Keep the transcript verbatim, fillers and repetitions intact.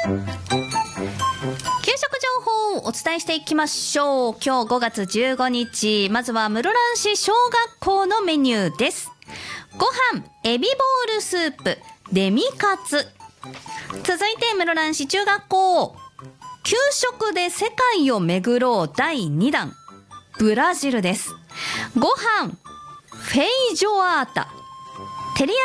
給食情報をお伝えしていきましょう。今日ごがつじゅうごにち、まずは室蘭市小学校のメニューです。ご飯エビボールスープデミカツ。続いて室蘭市中学校、給食で世界を巡ろうだいにだん、ブラジルです。ご飯フェイジョアータ、照り焼き